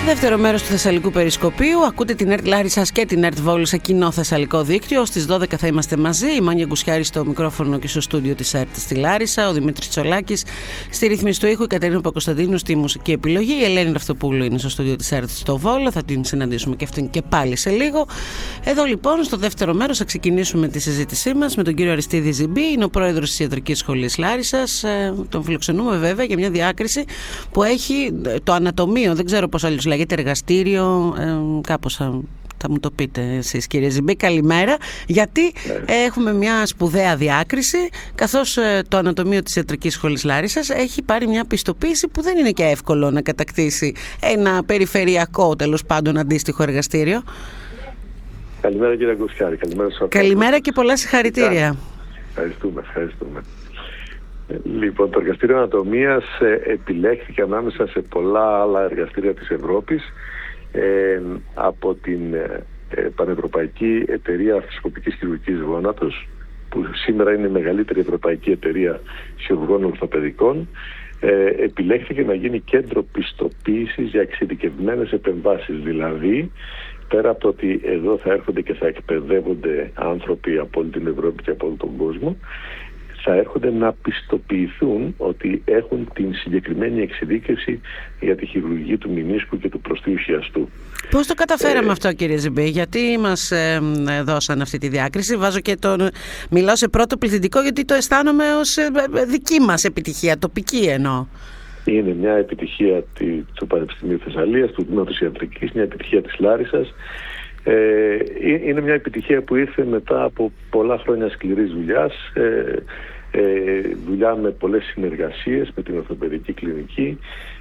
Δεύτερο μέρος του Θεσσαλικού Περισκοπίου. Ακούτε την ΕΡΤ Λάρισσας και την ΕΡΤ Βόλου σε κοινό θεσσαλικό δίκτυο. Στις 12 θα είμαστε μαζί. Η Μάνια Γκουσιάρη στο μικρόφωνο και στο στούντιο της ΕΡΤ στη Λάρισα. Ο Δημήτρης Τσολάκης στη ρύθμιση του ήχου. Η Κατερίνα Παπακοσταντίνου στη μουσική επιλογή. Η Ελένη Ραυτοπούλου είναι στο στούντιο της ΕΡΤ στο Βόλο. Θα την συναντήσουμε και αυτήν και πάλι σε λίγο. Εδώ λοιπόν στο δεύτερο μέρος θα ξεκινήσουμε τη συζήτησή μας με τον κύριο Αριστίδη Ζιμπή. Είναι ο πρόεδρος της Ιατρικής Σχολής Λάρισσας. Τον φιλοξενούμε βέβαια για μια διάκριση που έχει το ανατομείο. Δεν ξέρω πώς αλλιώς λέγεται, εργαστήριο, κάπως θα μου το πείτε εσείς κύριε Ζιμπή. Καλημέρα, γιατί έχουμε μια σπουδαία διάκριση, καθώς το ανατομείο της Ιατρικής Σχολής Λάρισσας έχει πάρει μια πιστοποίηση που δεν είναι και εύκολο να κατακτήσει ένα περιφερειακό τέλος πάντων αντίστοιχο εργαστήριο. Καλημέρα κύριε Γκουσιάρη. Καλημέρα και πολλά συγχαρητήρια. Ευχαριστούμε. Λοιπόν, το εργαστήριο ανατομίας επιλέχθηκε ανάμεσα σε πολλά άλλα εργαστήρια της Ευρώπης από την Πανευρωπαϊκή Εταιρεία Αρθροσκοπικής Χειρουργικής Γόνατος, που σήμερα είναι η μεγαλύτερη ευρωπαϊκή εταιρεία χειρουργών ορθοπαιδικών. Επιλέχθηκε να γίνει κέντρο πιστοποίησης για εξειδικευμένες επεμβάσεις, δηλαδή πέρα από το ότι εδώ θα έρχονται και θα εκπαιδεύονται άνθρωποι από όλη την Ευρώπη και από όλο τον κόσμο, θα έρχονται να πιστοποιηθούν ότι έχουν την συγκεκριμένη εξειδίκευση για τη χειρουργική του μηνίσκου και του προστίου χιαστού. Πώς το καταφέραμε αυτό κύριε Ζιμπή, γιατί μας δώσαν αυτή τη διάκριση? Μιλάω σε πρώτο πληθυντικό γιατί το αισθάνομαι ως δική μας επιτυχία, τοπική εννοώ. Είναι μια επιτυχία του Πανεπιστημίου Θεσσαλίας, του Τμήματος Ιατρικής, μια επιτυχία της Λάρισσας. Είναι μια επιτυχία που ήρθε μετά από πολλά χρόνια σκληρής δουλειάς, δουλειά με πολλές συνεργασίες με την ορθοπαιδική κλινική.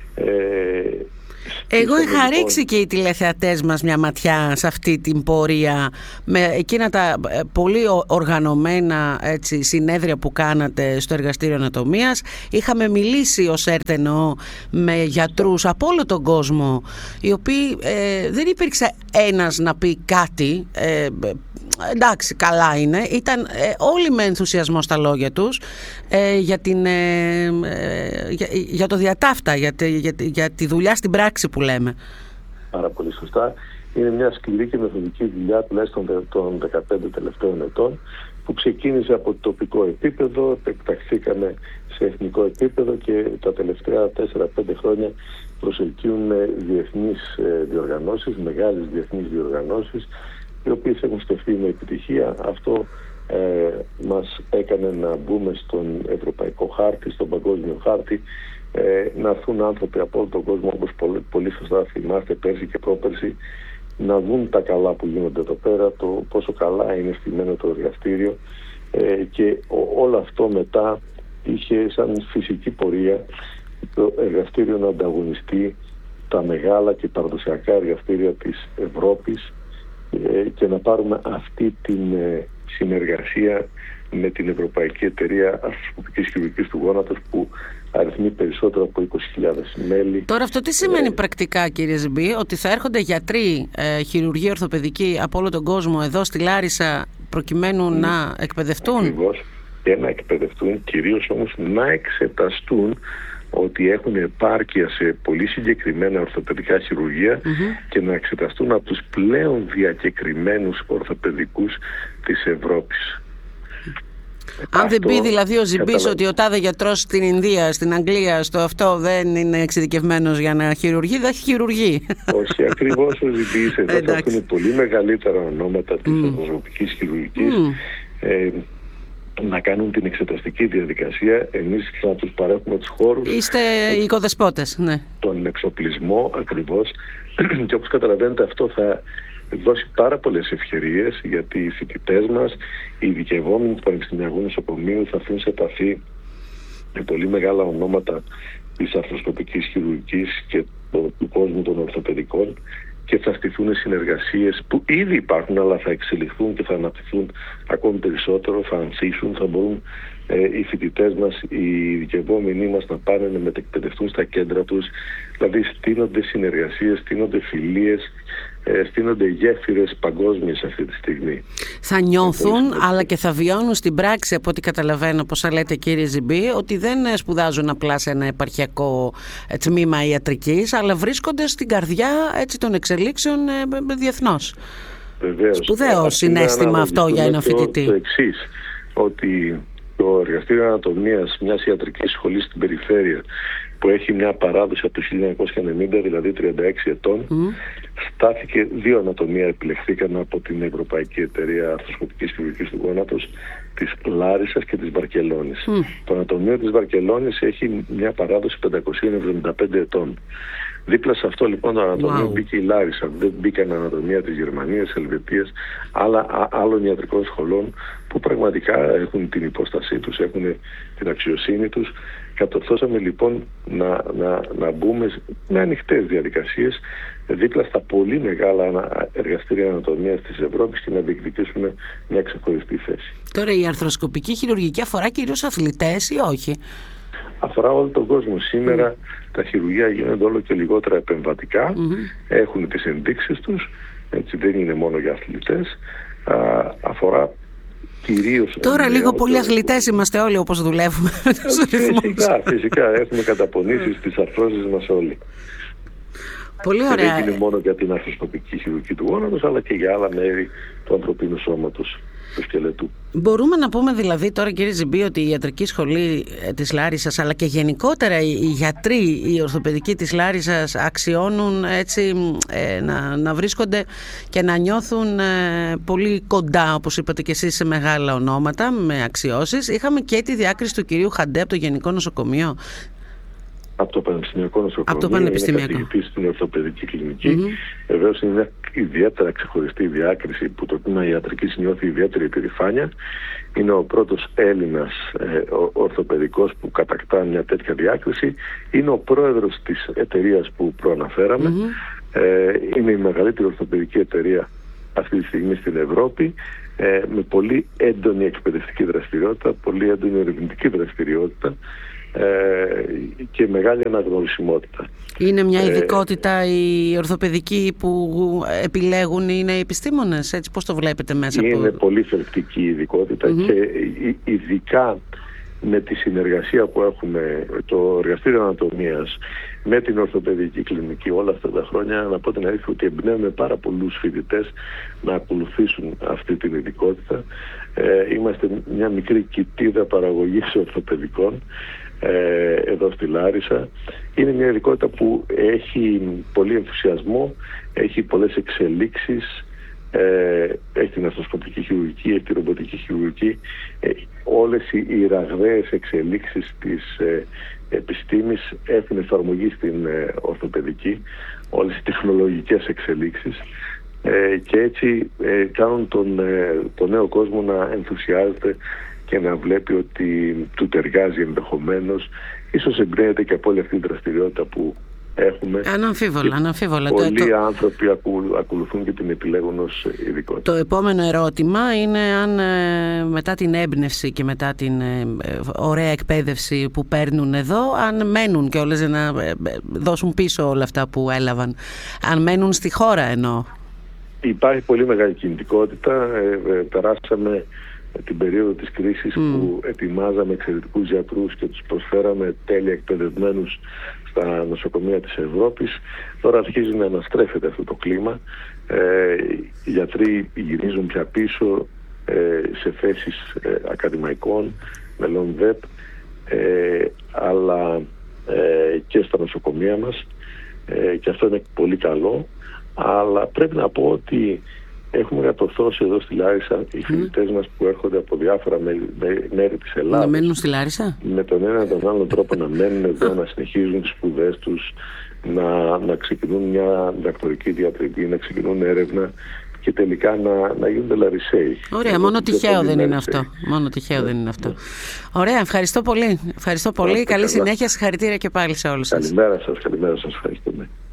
Εγώ είχα ρίξει και οι τηλεθεατές μας μια ματιά σε αυτή την πορεία με εκείνα τα πολύ οργανωμένα συνέδρια που κάνατε στο εργαστήριο ανατομίας. Είχαμε μιλήσει ως ΕΡΤ με γιατρούς από όλο τον κόσμο, οι οποίοι δεν υπήρξε ένας να πει κάτι. Εντάξει, καλά είναι. Ήταν όλοι με ενθουσιασμό στα λόγια τους για το διατάφτα, για τη δουλειά στην πράξη που λέμε. Πάρα πολύ σωστά. Είναι μια σκληρή και μεθοδική δουλειά τουλάχιστον των 15 τελευταίων ετών, που ξεκίνησε από το τοπικό επίπεδο, επεκταχθήκαμε σε εθνικό επίπεδο και τα τελευταία 4-5 χρόνια προσελκύουν διεθνείς διοργανώσεις, μεγάλες διεθνείς διοργανώσεις, οι οποίες έχουν στεφθεί με επιτυχία. Αυτό μας έκανε να μπούμε στον ευρωπαϊκό χάρτη, στον παγκόσμιο χάρτη, να έρθουν άνθρωποι από όλο τον κόσμο, όπως πολύ σωστά θυμάστε, πέρσι και πρόπερσι, να δουν τα καλά που γίνονται εδώ πέρα, το πόσο καλά είναι στημένο το εργαστήριο, και όλο αυτό μετά είχε σαν φυσική πορεία το εργαστήριο να ανταγωνιστεί τα μεγάλα και παραδοσιακά εργαστήρια της Ευρώπης και να πάρουμε αυτή την συνεργασία με την Ευρωπαϊκή Εταιρεία Αρθροσκοπικής Χειρουργικής του Γόνατος, που αριθμεί περισσότερο από 20.000 μέλη. Τώρα αυτό τι σημαίνει πρακτικά κύριε Ζιμπή? Ότι θα έρχονται γιατροί, χειρουργοί ορθοπαιδικοί από όλο τον κόσμο εδώ στη Λάρισα προκειμένου να εκπαιδευτούν? Ακριβώς, και να εκπαιδευτούν, κυρίως όμως να εξεταστούν ότι έχουν επάρκεια σε πολύ συγκεκριμένα ορθοπαιδικά χειρουργία και να εξεταστούν από τους πλέον διακεκριμένους ορθοπαιδικούς της Ευρώπης. Αν δεν πει δηλαδή ο Ζιμπής ότι ο τάδε γιατρός στην Ινδία, στην Αγγλία, στο αυτό δεν είναι εξειδικευμένος για να χειρουργεί, δεν χειρουργεί. Όχι, ακριβώς ο Ζιμπής εδώ θα έχουν πολύ μεγαλύτερα ονόματα της αρθροσκοπικής χειρουργικής να κάνουν την εξεταστική διαδικασία. Εμείς θα τους παρέχουμε τους χώρους. Είστε οικοδεσπότες, ναι. Τον εξοπλισμό ακριβώς. Και όπως καταλαβαίνετε, αυτό θα δώσει πάρα πολλές ευκαιρίες, γιατί οι φοιτητές μας, οι ειδικευόμενοι του Πανεπιστημιακού Νοσοκομείου θα έρθουν σε επαφή με πολύ μεγάλα ονόματα της αρθροσκοπικής χειρουργικής και του κόσμου των ορθοπαιδικών, και θα στηθούν συνεργασίες που ήδη υπάρχουν, αλλά θα εξελιχθούν και θα αναπτυχθούν ακόμη περισσότερο, θα ανθίσουν, θα μπορούν οι φοιτητές μας, οι ειδικευόμενοι μας να πάνε να μετεκπαιδευτούν στα κέντρα τους. Δηλαδή στείνονται συνεργασίες, στείνονται φιλίες, στείνονται γέφυρες παγκόσμιες αυτή τη στιγμή. Θα νιώθουν αλλά και θα βιώνουν στην πράξη, από ό,τι καταλαβαίνω, όπως λέτε κύριε Ζιμπή, ότι δεν σπουδάζουν απλά σε ένα επαρχιακό τμήμα ιατρικής, αλλά βρίσκονται στην καρδιά των εξελίξεων διεθνώς. Βεβαίως. Σπουδαίο συναίσθημα αυτό για ένα φοιτητή. Το εξής, ότι το εργαστήριο ανατομίας μιας ιατρικής σχολής στην περιφέρεια, που έχει μια παράδοση από το 1990, δηλαδή 36 ετών, στάθηκε 2 ανατομεία επιλεχθήκαν από την Ευρωπαϊκή Εταιρεία Αρθροσκοπικής Χειρουργικής του Γόνατος, της Λάρισσας και της Βαρκελόνης. Το ανατομείο της Βαρκελόνης έχει μια παράδοση 575 ετών. Δίπλα σε αυτό λοιπόν το ανατομείο μπήκε η Λάρισα. Δεν μπήκαν ανατομεία της Γερμανίας, Ελβετίας, άλλων ιατρικών σχολών που πραγματικά έχουν την υπόστασή τους, έχουν την αξιοσύνη τους. Κατορθώσαμε λοιπόν να μπούμε με ανοιχτές διαδικασίες δίπλα στα πολύ μεγάλα εργαστήρια ανατομίας της Ευρώπης και να διεκδικήσουμε μια ξεχωριστή θέση. Τώρα η αρθροσκοπική χειρουργική αφορά κυρίως αθλητές ή όχι? Αφορά όλο τον κόσμο. Σήμερα τα χειρουργεία γίνονται όλο και λιγότερα επεμβατικά, έχουν τις ενδείξεις τους, έτσι δεν είναι μόνο για αθλητές, αφορά κυρίως... Τώρα λίγο πολύ αθλητές είμαστε όλοι όπως δουλεύουμε. Φυσικά, έχουμε καταπονήσει τις αρθρώσεις μας όλοι. Πολύ ωραία. Δεν είναι μόνο για την αρθροσκοπική χειρουργική του γόνατος, αλλά και για άλλα μέρη του ανθρωπίνου σώματος, του σκελετού. Μπορούμε να πούμε δηλαδή τώρα, κύριε Ζιμπή, ότι η ιατρική σχολή της Λάρισσας, αλλά και γενικότερα οι γιατροί, οι ορθοπαιδικοί της Λάρισσας αξιώνουν έτσι να βρίσκονται και να νιώθουν πολύ κοντά, όπως είπατε και εσείς, σε μεγάλα ονόματα με αξιώσεις. Είχαμε και τη διάκριση του κυρίου Χαντέ από το Γενικό Νοσοκομείο. Από το Πανεπιστημιακό Νοσοκομείο, είναι καθηγητής στην Ορθοπαιδική Κλινική. Βεβαίως είναι μια ιδιαίτερα ξεχωριστή διάκριση που το τμήμα ιατρικής νιώθει ιδιαίτερη υπερηφάνεια. Είναι ο πρώτος Έλληνας ορθοπαιδικός που κατακτά μια τέτοια διάκριση. Είναι ο πρόεδρος της εταιρείας που προαναφέραμε. Είναι η μεγαλύτερη ορθοπαιδική εταιρεία αυτή τη στιγμή στην Ευρώπη, με πολύ έντονη εκπαιδευτική δραστηριότητα, πολύ έντονη ερευνητική δραστηριότητα και μεγάλη αναγνωρισιμότητα. Είναι μια ειδικότητα οι ορθοπαιδικοί που επιλέγουν, είναι οι επιστήμονες, έτσι πώς το βλέπετε μέσα από... Είναι πολύ θελκτική ειδικότητα και ειδικά με τη συνεργασία που έχουμε το εργαστήριο ανατομίας με την Ορθοπαιδική Κλινική όλα αυτά τα χρόνια, να πω την αλήθεια ότι εμπνέουμε πάρα πολλούς φοιτητές να ακολουθήσουν αυτή την ειδικότητα. Είμαστε μια μικρή κοιτίδα παραγωγής ορθοπαιδικών εδώ στη Λάρισα. Είναι μια ειδικότητα που έχει πολύ ενθουσιασμό, έχει πολλές εξελίξεις, έχει την αρθροσκοπική χειρουργική, έχει τη ρομποτική χειρουργική, όλες οι ραγδαίες εξελίξεις της επιστήμης έχουν εφαρμογή στην ορθοπαιδική, όλες οι τεχνολογικές εξελίξεις, και έτσι κάνουν τον νέο κόσμο να ενθουσιάζεται και να βλέπει ότι του ταιριάζει ενδεχομένως, ίσως εμπνέεται και από όλη αυτή τη δραστηριότητα που έχουμε. Αναμφίβολα. Πολλοί άνθρωποι ακολουθούν και την επιλέγουν ως ειδικότητα. Το επόμενο ερώτημα είναι αν μετά την έμπνευση και μετά την ωραία εκπαίδευση που παίρνουν εδώ, αν μένουν και όλες να δώσουν πίσω όλα αυτά που έλαβαν. Αν μένουν στη χώρα εννοώ. Υπάρχει πολύ μεγάλη κινητικότητα. Περάσαμε την περίοδο της κρίσης που ετοιμάζαμε εξαιρετικούς γιατρούς και τους προσφέραμε τέλεια εκπαιδευμένους στα νοσοκομεία της Ευρώπης. Τώρα αρχίζει να αναστρέφεται αυτό το κλίμα. Οι γιατροί γυρίζουν πια πίσω σε θέσεις ακαδημαϊκών, μελών ΔΕΠ, αλλά και στα νοσοκομεία μας, και αυτό είναι πολύ καλό. Αλλά πρέπει να πω ότι έχουμε κατορθώσει εδώ στη Λάρισα οι φοιτητές μας που έρχονται από διάφορα μέρη της Ελλάδας να μένουν στη Λάρισα, με τον ένα ή τον άλλο τρόπο να μένουν εδώ, να συνεχίζουν τις σπουδές τους, να ξεκινούν μια διδακτορική διατριβή, να ξεκινούν έρευνα και τελικά να γίνονται Λαρισαίοι. Ωραία, μόνο τυχαίο δεν είναι αυτό. Μόνο τυχαίο δεν είναι αυτό. Ωραία, ευχαριστώ πολύ. Καλή συνέχεια, συγχαρητήρια και πάλι σε όλους σας. Καλημέρα σας, ευχαριστούμε.